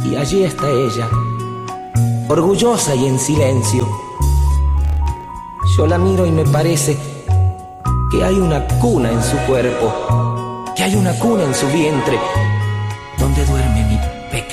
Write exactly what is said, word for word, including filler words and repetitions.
Y allí está ella, orgullosa y en silencio. Yo la miro y me parece que hay una cuna en su cuerpo, que hay una cuna en su vientre, donde duerme mi